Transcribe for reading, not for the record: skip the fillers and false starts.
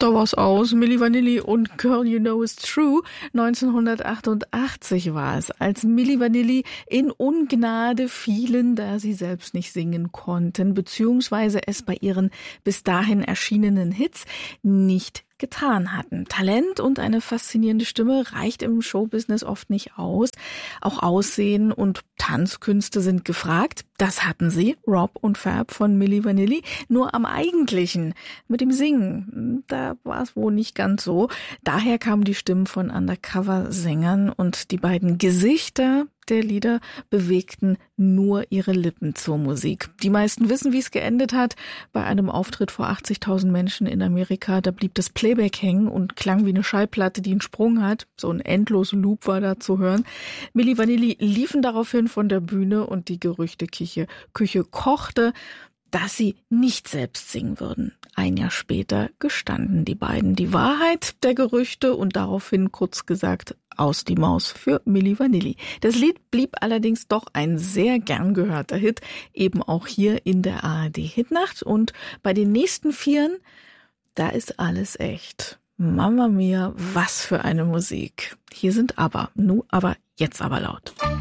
Da war's aus. Milli Vanilli und Girl You Know It's True. 1988 war es, als Milli Vanilli in Ungnade fielen, da sie selbst nicht singen konnten, beziehungsweise es bei ihren bis dahin erschienenen Hits nicht getan hatten. Talent und eine faszinierende Stimme reicht im Showbusiness oft nicht aus. Auch Aussehen und Tanzkünste sind gefragt. Das hatten sie, Rob und Fab von Milli Vanilli. Nur am Eigentlichen, mit dem Singen, da war es wohl nicht ganz so. Daher kamen die Stimmen von Undercover-Sängern und die beiden Gesichter der Lieder bewegten nur ihre Lippen zur Musik. Die meisten wissen, wie es geendet hat. Bei einem Auftritt vor 80.000 Menschen in Amerika, da blieb das Playback hängen und klang wie eine Schallplatte, die einen Sprung hat. So ein endloser Loop war da zu hören. Milli Vanilli liefen daraufhin von der Bühne und die Gerüchteküche kochte, dass sie nicht selbst singen würden. Ein Jahr später gestanden die beiden die Wahrheit der Gerüchte und daraufhin, kurz gesagt, aus die Maus für Milli Vanilli. Das Lied blieb allerdings doch ein sehr gern gehörter Hit, eben auch hier in der ARD-Hitnacht. Und bei den nächsten Vieren, da ist alles echt. Mamma mia, was für eine Musik. Hier sind aber, nu aber, jetzt aber laut.